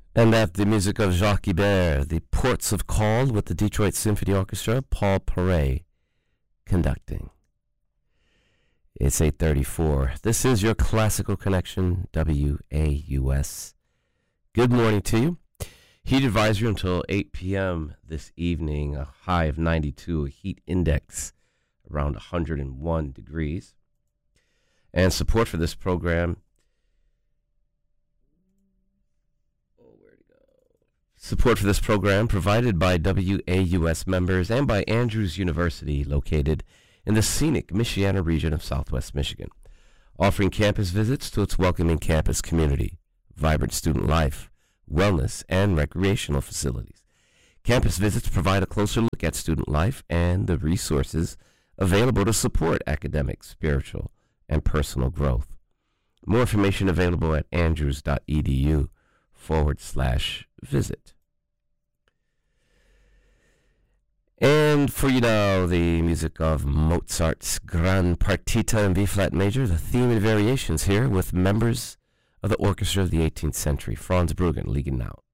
And that the music of Jacques Ibert, The Ports of Call, with the Detroit Symphony Orchestra, Paul Paray conducting. It's 8:34. This is your Classical Connection, WAUS. Good morning to you. Heat advisory until 8 p.m. this evening, a high of 92, a heat index around 101 degrees. And support for this program provided by WAUS members and by Andrews University, located in the scenic Michiana region of Southwest Michigan, offering campus visits to its welcoming campus community, vibrant student life, wellness, and recreational facilities. Campus visits provide a closer look at student life and the resources available to support academic, spiritual, and personal growth. More information available at andrews.edu/visit. And for you now, the music of Mozart's Gran Partita in B-flat major, the theme and variations here with members of the orchestra of the 18th century, Franz Bruggen, Liegen out.